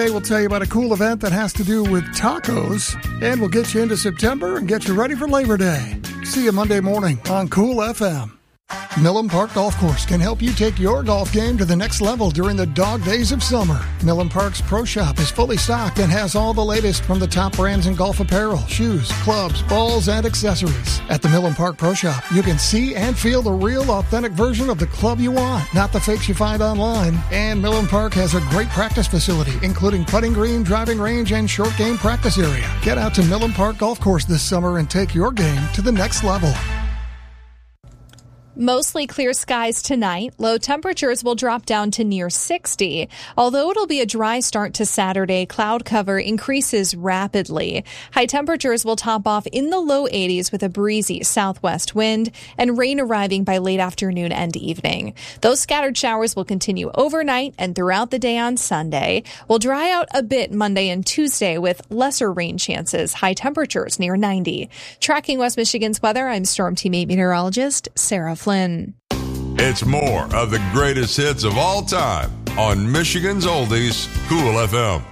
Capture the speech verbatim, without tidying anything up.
Today we'll tell you about a cool event that has to do with tacos, and we'll get you into September and get you ready for Labor Day. See you Monday morning on Cool F M. Millen Park Golf Course can help you take your golf game to the next level during the dog days of summer. Millen Park's Pro Shop is fully stocked and has all the latest from the top brands in golf apparel, shoes, clubs, balls, and accessories. At the Millen Park Pro Shop, you can see and feel the real, authentic version of the club you want, not the fakes you find online. And Millen Park has a great practice facility, including putting green, driving range, and short game practice area. Get out to Millen Park Golf Course this summer and take your game to the next level. Mostly clear skies tonight. Low temperatures will drop down to near sixty. Although it'll be a dry start to Saturday, cloud cover increases rapidly. High temperatures will top off in the low eighties with a breezy southwest wind and rain arriving by late afternoon and evening. Those scattered showers will continue overnight and throughout the day on Sunday. Will dry out a bit Monday and Tuesday with lesser rain chances. High temperatures near ninety. Tracking West Michigan's weather, I'm Storm Team eight meteorologist Sarah Flynn. It's more of the greatest hits of all time on Michigan's Oldies, Cool F M.